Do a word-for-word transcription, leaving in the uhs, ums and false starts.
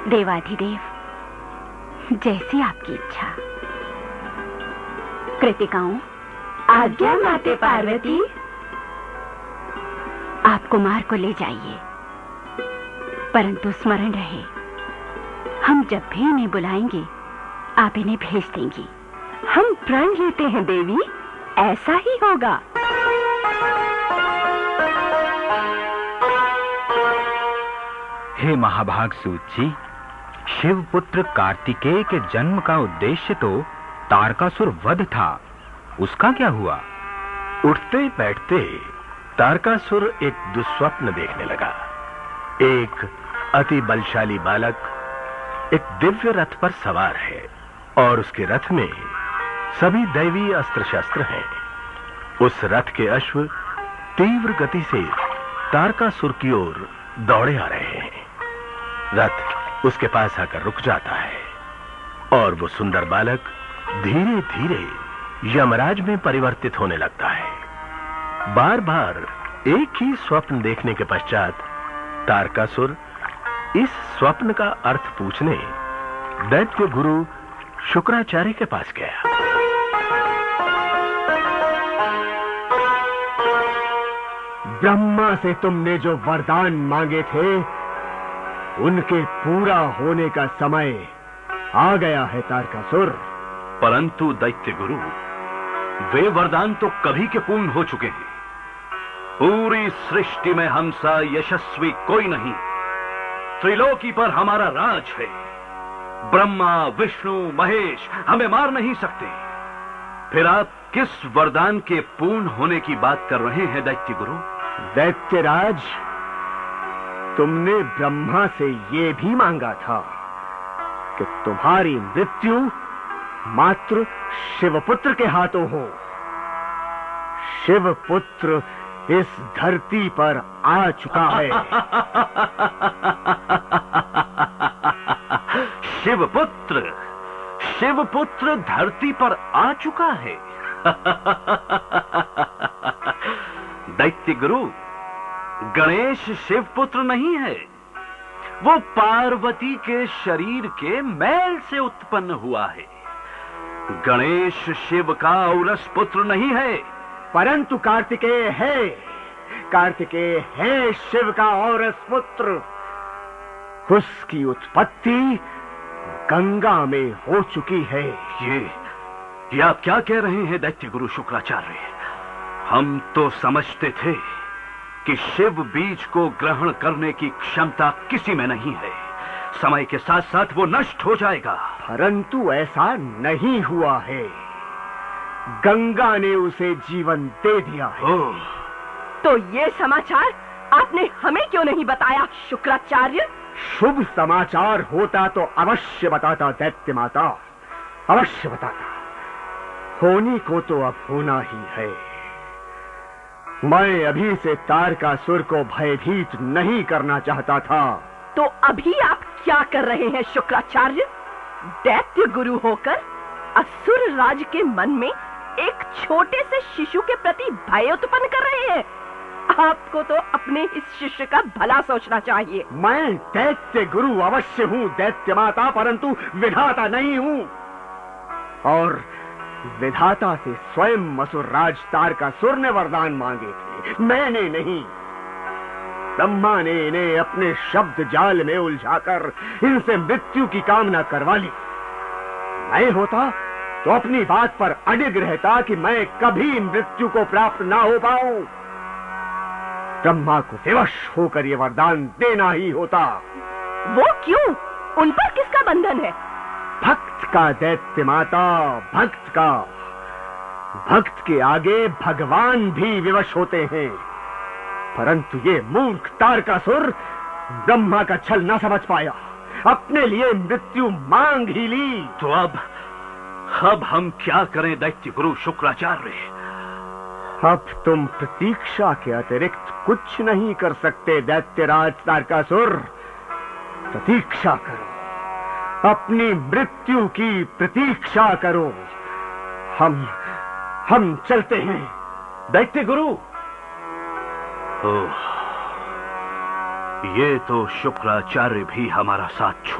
देवाधिदेव, जैसी आपकी इच्छा। कृतिकाओं, आज्ञा माते पार्वती। आप कुमार को ले जाइए, परंतु स्मरण रहे, हम जब भी इन्हें बुलाएंगे आप इन्हें भेज देंगी। हम प्रण लेते हैं देवी, ऐसा ही होगा। हे महाभाग सूत जी, शिवपुत्र कार्तिकेय के जन्म का उद्देश्य तो तारकासुर वध था, उसका क्या हुआ? उठते बैठते तारकासुर एक दुस्वप्न देखने लगा। एक अति बलशाली बालक एक दिव्य रथ पर सवार है और उसके रथ में सभी दैवी अस्त्र शस्त्र हैं। उस रथ के अश्व तीव्र गति से तारकासुर की ओर दौड़े आ रहे हैं। रथ उसके पास आकर रुक जाता है और वो सुंदर बालक धीरे धीरे यमराज में परिवर्तित होने लगता है। बार बार एक ही स्वप्न देखने के पश्चात तारकासुर इस स्वप्न का अर्थ पूछने दैत्य गुरु शुक्राचार्य के पास गया। ब्रह्मा से तुमने जो वरदान मांगे थे, उनके पूरा होने का समय आ गया है तारकासुर। परंतु दैत्य गुरु, वे वरदान तो कभी के पूर्ण हो चुके हैं। पूरी सृष्टि में हमसा यशस्वी कोई नहीं। त्रिलोकी पर हमारा राज है। ब्रह्मा, विष्णु, महेश हमें मार नहीं सकते। फिर आप किस वरदान के पूर्ण होने की बात कर रहे हैं दैत्य गुरु? दैत्यराज, तुमने ब्रह्मा से ये भी मांगा था कि तुम्हारी मृत्यु मात्र शिवपुत्र के हाथों हो। शिवपुत्र इस धरती पर आ चुका है। शिवपुत्र शिवपुत्र धरती पर आ चुका है। दैत्य गुरु, गणेश शिवपुत्र नहीं है। वो पार्वती के शरीर के मैल से उत्पन्न हुआ है। गणेश शिव का औरस पुत्र नहीं है। परंतु कार्तिकेय है। कार्तिकेय है शिव का औरस पुत्र। उसकी उत्पत्ति गंगा में हो चुकी है। ये ये आप क्या कह रहे हैं दैत्य गुरु शुक्राचार्य? हम तो समझते थे कि शिव बीज को ग्रहण करने की क्षमता किसी में नहीं है। समय के साथ साथ वो नष्ट हो जाएगा। परंतु ऐसा नहीं हुआ है। गंगा ने उसे जीवन दे दिया है। ओह, तो ये समाचार आपने हमें क्यों नहीं बताया शुक्राचार्य? शुभ समाचार होता तो अवश्य बताता दैत्य माता, अवश्य बताता। होने को तो अब होना ही है। मैं अभी से तारकासुर को भयभीत नहीं करना चाहता था। तो अभी आप क्या कर रहे हैं शुक्राचार्य? दैत्य गुरु होकर असुर राज के मन में एक छोटे से शिशु के प्रति भय उत्पन्न कर रहे हैं। आपको तो अपने इस शिष्य का भला सोचना चाहिए। मैं दैत्य गुरु अवश्य हूँ दैत्य माता, परंतु विधाता नहीं हूँ। और विधाता से स्वयं असुर राज तारकासुर ने वरदान मांगे थे, मैंने नहीं। ब्रह्मा ने इन्हें अपने शब्द जाल में उलझाकर इनसे मृत्यु की कामना करवा ली। मैं होता तो अपनी बात पर अडिग रहता कि मैं कभी मृत्यु को प्राप्त ना हो पाऊं। ब्रह्मा को विवश होकर यह वरदान देना ही होता। वो क्यों? उन पर किसका बंधन है? भक्त का दैत्य माता, भक्त का। भक्त के आगे भगवान भी विवश होते हैं। परंतु ये मूर्ख तारकासुर ब्रह्मा का छल न समझ पाया, अपने लिए मृत्यु मांग ही ली। तो अब अब हम क्या करें दैत्य गुरु शुक्राचार्य? अब तुम प्रतीक्षा के अतिरिक्त कुछ नहीं कर सकते दैत्यराज तारकासुर। प्रतीक्षा करो, अपनी मृत्यु की प्रतीक्षा करो। हम हम चलते हैं दैत्य गुरु। ओह, ये तो शुक्राचार्य भी हमारा साथ छोड़